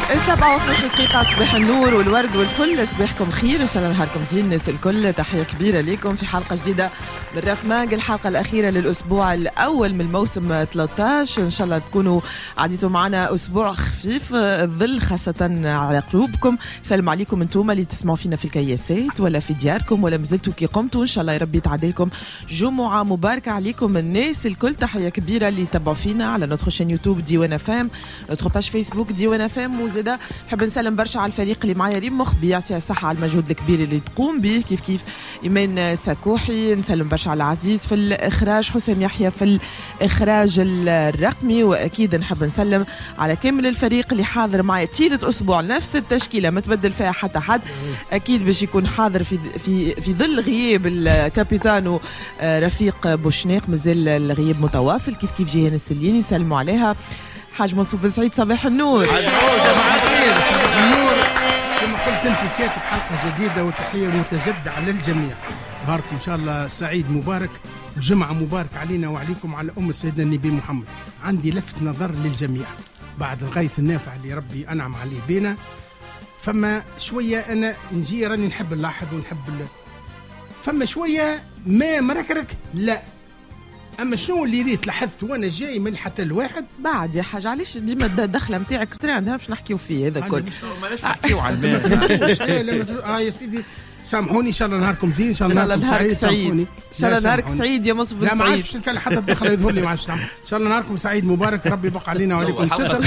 7:12 دقيقة. صباح النور والورد والفل، صباحكم خير، إن شاء الله نهاركم زين الناس الكل. تحية كبيرة لكم في حلقة جديدة من رفماج، الحلقة الأخيرة للأسبوع الأول من الموسم 13. إن شاء الله تكونوا عديتوا معنا أسبوع خفيف الظل، خاصة على قلوبكم. سلام عليكم أنتم اللي تسمعوا فينا في الكياسات ولا في دياركم ولا مازلتوا كي قمتوا. إن شاء الله يا ربي تعديلكم جمعة مباركة عليكم الناس الكل. تحية كبيرة اللي يتبعوا فينا على نوتخ شين يوتيوب ديوان فام، نوتخ باج فيسبوك ديوان فام. وزادا نحب نسلم برشا على الفريق اللي معايا ريم مخ بيعطيها الصحة على المجهود الكبير اللي تقوم به، كيف إيمان ساكوحي. نسلم برشا على عزيز في الإخراج، حسام يحيى في الإخراج الرقمي. وأكيد نحب نسلم على كامل الفريق اللي حاضر معايا تيلة أسبوع، نفس التشكيلة ما تبدل فيها حتى حد، أكيد باش يكون حاضر في ظل غياب الكابيتانو رفيق بوشناق، مازال الغياب متواصل. كيف جيهان السليني نسلموا عليها. حاج منصور بن سعيد صباح النور. حاج جماعة الخير، صباح النور. كما قلت انت سيادتك، حلقة جديدة وتحية متجددة على الجميع. نهاركم ان شاء الله سعيد مبارك، الجمعة مبارك علينا وعليكم وعلى سيدنا النبي محمد. عندي لفت نظر للجميع بعد الغيث النافع اللي ربي أنعم عليه بينا. فما شوية أنا نجي راني نحب نلاحظ ونحب فما شوية ما مركرك لا، اما شنو اللي ريت لاحظت وانا جاي من حتى الواحد بعد يا حاج علاش ديما الدخله نتاعك ترى عندها باش نحكيو فيه هذا الكل. ماناش نحكيو على الماء. يا سيدي سامحوني، ان شاء الله نهاركم زين، ان شاء الله نهاركم سعيد، ان شاء الله نهارك سعيد يا مصطفى. لا ما عادش نتكلم حتى الدخله يظهر لي ما عادش ان شاء الله نهاركم سعيد مبارك، ربي يبقى علينا وعليكم ستر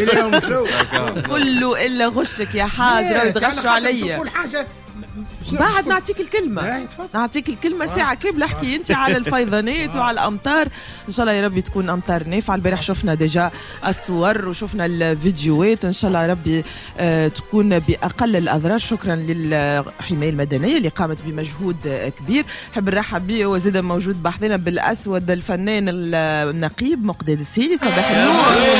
كله الا غشك يا حاج، راهو يتغشوا عليا. بعد نعطيك الكلمة ساعة كاملة. احكي انت على الفيضانات وعلى الامطار، ان شاء الله يا ربي تكون امطار نافعة. البارح شفنا ديجا الصور وشفنا الفيديوهات، ان شاء الله يا ربي تكون باقل الاضرار. شكرا للحماية المدنية اللي قامت بمجهود كبير. حب نرحب بيه وزاد موجود بحثنا بالاسود الفنان النقيب مقداد السيلي. صباح النور.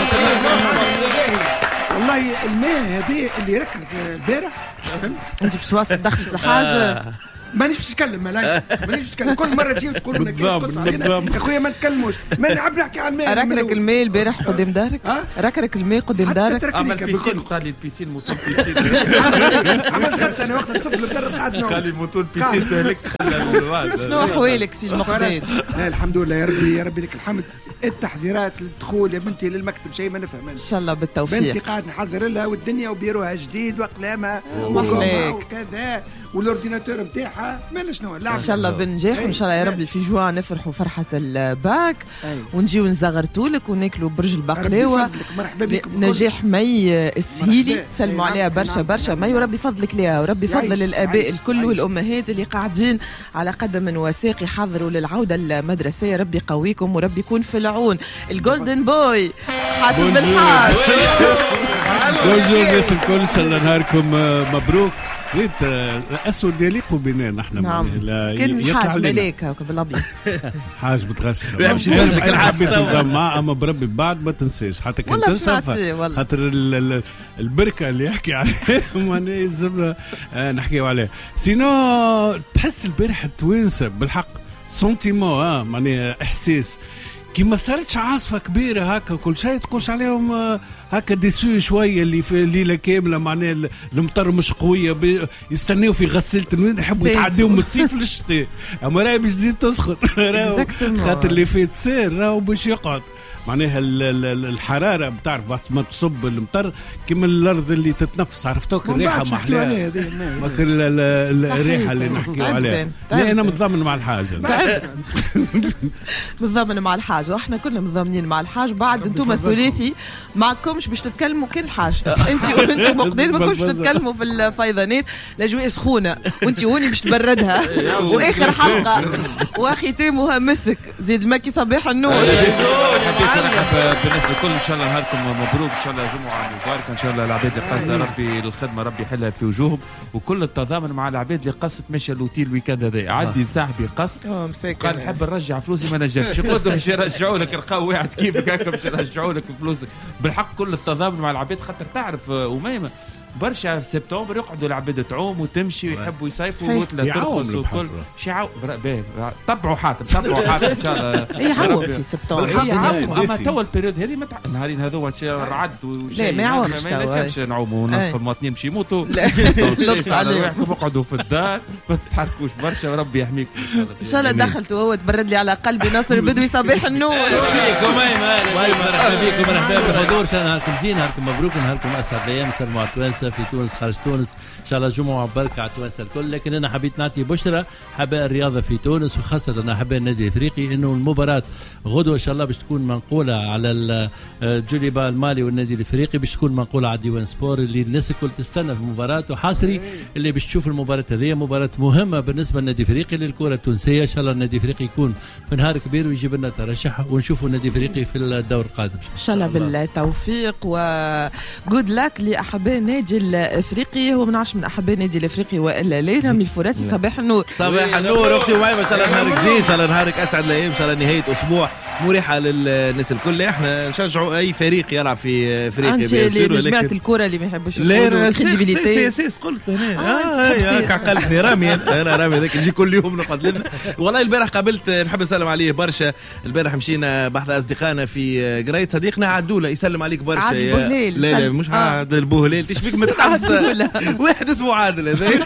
والله الماء هذه اللي ركنك البارح انت باش توصل دخلت الحاجه. مانيش باش نتكلم، مانيش نتكلم. كل مره تجي تقول لنا كيف تقص علينا يا خويا ما نتكلمش، ما نعرف نحكي على الماء. ركرك الماء البارح قدام دارك، ركرك الماء قدام دارك. عمل بيسين، قال لي البيسين موتور بيسين. عملت غد سنه وقت نصب الدرب قعدنا قال لي موتور بيسين تهلك. شنو احوالك سي المقداد؟ الحمد لله يا ربي لك الحمد. التحذيرات للدخول يا بنتي للمكتب شيء ما نفهم ان شاء الله بالتوفيق. بنتي قاعد نحضر لها والدنيا وبيروها جديد واقلامها وقمها وكذا والاورديناتور نتاعها ما شنو. ان شاء الله بنجاح ان شاء الله يا ربي في جوا نفرحوا فرحه الباك ونجيو نزغرتوا لك وناكلوا برج البقلاوه. مرحبا بكم. نجاح مي السهيلي سلموا عليها برشا مي، وربي فضلك ليها وربي فضل الاباء الكل والامهات اللي قاعدين على قدم وساق يحضروا للعوده المدرسيه. ربي يقويكم وربي يكون في العون. الجولدن بوي حاتم بالحاج. بونجور الناس الكل، ان شاء الله نهاركم مبروك. ريت الاسود ديالي بينا نحن. نعم كان الحاج ملاك بالابيض. حاج بتغش يمشي لك الحاج اما بربي بعد ما تنساش حتى كان تنسى خاطر البركه اللي يحكي عليها وانا يلزمنا نحكيو عليها. سينو تحس البارح التوانسه بالحق سنتيمون معناها احساس كي ما صارتش عاصفه كبيره هكا كل شيء تقولش عليهم هكا ديسو شويه اللي في الليله كامله معناها المطر مش قويه يستناو في غسالة الماء يحبوا يتعديوا من الصيف للشتاء. اما راهي باش تزيد تسخن خاطر اللي فات سير راهو باش يقعد معناها الحراره بتعرف بعد ما تصب المطر كيما الارض اللي تتنفس. عرفتوك الريحه محلاها الريحه اللي نحكيو عليها. لا انا متضامن مع الحاجه. متضامن مع الحاجه واحنا كنا متضامنين مع الحاج. بعد انتم الثلاثي معكمش باش تتكلموا كان الحاج. انت مقداد ما كنتش تتكلموا في الفيضانات. الاجواء سخونه وانت هوني باش تبردها. واخر حلقه وختامها مسك زيد المكي. صباح النور. مرحبا بالناس الكل، ان شاء الله نهاركم مبروك، ان شاء الله جمعه مباركه، ان شاء الله العباد اللي قصد ربي الخدمه ربي يحلها في وجوههم، وكل التضامن مع العباد اللي قصت مشى لوتيل الويكاند هذا. عندي صاحبي قص قال نحب نرجع فلوسي ما نجمش. يقول باش يرجعوا لك رقاو واحد كيفك هكا باش يرجعوا لك فلوسك. بالحق كل التضامن مع العباد خاطر تعرف وميمه برشا في سبتمبر يقعدوا العباد تعوم وتمشي ويحبوا يصيفوا وتلا ترخص وكل شي طبعوا حاتم ان شاء الله يعوم في سبتمبر اما توا البيريود هذه النهارين هذو الرعد لا ما يعومش ما ينجمش نعوموا نصف المواطنين باش يموتوا لطف عليكم اقعدوا في الدار ما تتحركوش برشا وربي يحميكم ان شاء الله دخلت وهو تبرد لي على قلبي ناصر البدوي صباح النور مرحبا بكم مرحبا بالحضور. ان شاء الله نهاركم زين نهاركم مبروك نهاركم اسعد الايام سلموا على التوانسه في تونس خارج تونس ان شاء الله جمعه مباركه على التوانسه الكل. لكن انا حبيت نعطي بشرى حباء الرياضه في تونس وخاصه انا حباء النادي الافريقي انه المباراه غدوه ان شاء الله باش تكون منقوله على الجوليبا المالي والنادي الافريقي باش تكون منقوله على ديوان سبور اللي الناس الكل تستنى في المباراه وحاصري اللي باش تشوف المباراه هذه مباراه مهمه بالنسبه للنادي الافريقي للكره التونسيه. ان شاء الله النادي الافريقي يكون في نهار كبير ويجيب لنا ترشح ونشوفوا النادي الافريقي في الدور القادم ان شاء الله بالتوفيق وجود لك لاحباء النادي الافريقي. هو ما نعرفش من احباء النادي الافريقي والا لا رامي الفراتي صباح النور. صباح النور اختي وميمه ان شاء الله نهارك زين ان شاء الله نهارك اسعد الايام ان شاء الله نهايه اسبوع مريحه للناس الكل. احنا نشجعوا اي فريق يلعب في افريقيا انت اللي جماعه الكره اللي ما يحبوش لا سياسيس قلت هنا عقلتني رامي انا رامي هذاك نجي كل يوم نقعد لنا. والله البارح قابلت نحب نسلم عليه برشا. البارح مشينا بحث اصدقائنا في قريت صديقنا عدوله يسلم عليك برشا. عادل لا مش عادل بوهليل تشبيك متحمس واحد اسمه عادل هذا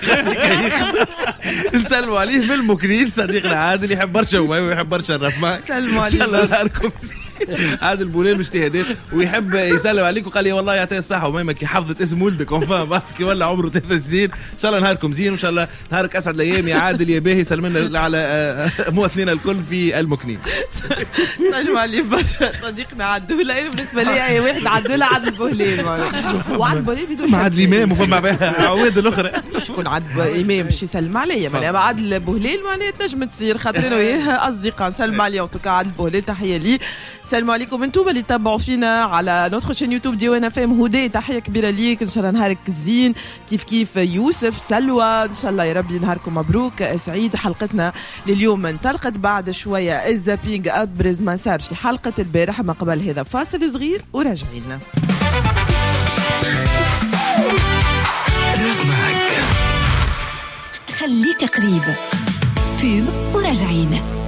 نسلموا عليه من المكنين صديقنا عادل يحب برشا ويحب برشا الرفماك سلموا عليه ان شاء الله نهاركم عادل بوليل باجتهادات ويحب يسلم عليك وقال لي والله يعطيه الصحه وميمة كي حفظت اسم ولدك وفاهم بعد كي ولا عمره 3 سنين. ان شاء الله نهاركم زين وان شاء الله نهارك اسعد الايام يا عادل يا باهي. سلمنا على مواطنينا الكل في المكنين. سلموا عليه برشا صديقنا عدوله. انا بالنسبه لي اي واحد عدوله عادل بوهليل وعادل بوهليل بدون مع عادل امام وفما عواد الاخرى شكون عادل امام باش يسلم عليا معناها عادل بوهليل معناها تنجم تصير خاطرنا وياه اصدقاء. سلم عليه وتوكا عادل بوهليل تحيه لي. السلام عليكم انتم اللي تتابعوا فينا على نوتخ شين يوتيوب ديوانا فام هدى تحيه كبيره ليك ان شاء الله نهارك زين كيف يوسف سلوى ان شاء الله يا ربي نهاركم مبروك سعيد. حلقتنا لليوم انطلقت بعد شويه الزابينج ابرز ما صار في حلقه البارح. ما قبل هذا فاصل صغير وراجعين. خليك قريب فيلم وراجعين.